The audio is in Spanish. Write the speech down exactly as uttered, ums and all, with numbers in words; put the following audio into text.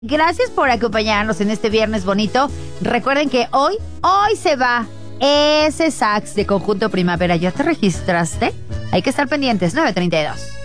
Gracias por acompañarnos en este viernes bonito. Recuerden que hoy, hoy se va ese sax de Conjunto Primavera. ¿Ya te registraste? Hay que estar pendientes, nueve treinta y dos.